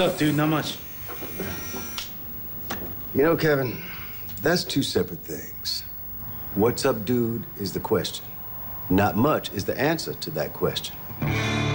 up, dude? Not much. You know, Kevin, that's two separate things. What's up, dude, is the question. Not much is the answer to that question.